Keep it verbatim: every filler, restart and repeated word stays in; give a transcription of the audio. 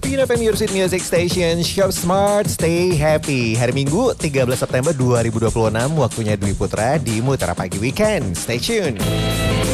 Stasiun F M Your Sweet Music Station, Shop Smart, Stay Happy. Hari Minggu tiga belas September dua ribu dua puluh enam, waktunya Dwi Putra di Mutara Pagi Weekend. Stay tune.